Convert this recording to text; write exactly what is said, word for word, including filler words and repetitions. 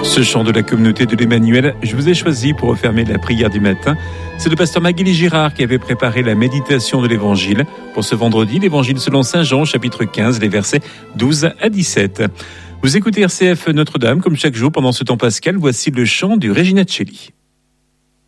Ce chant de la communauté de l'Emmanuel, je vous ai choisi pour refermer la prière du matin. C'est le pasteur Magali Girard qui avait préparé la méditation de l'Évangile. Pour ce vendredi, l'Évangile selon Saint Jean, chapitre quinze, les versets douze à dix-sept. Vous écoutez R C F Notre-Dame, comme chaque jour pendant ce temps pascal. Voici le chant du Regina Coeli.